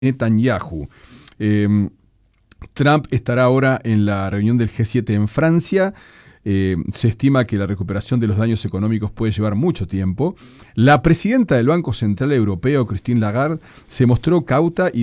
Netanyahu. Trump estará ahora en la reunión del G7 en Francia. Se estima que la recuperación de los daños económicos puede llevar mucho tiempo. La presidenta del Banco Central Europeo, Christine Lagarde, se mostró cauta y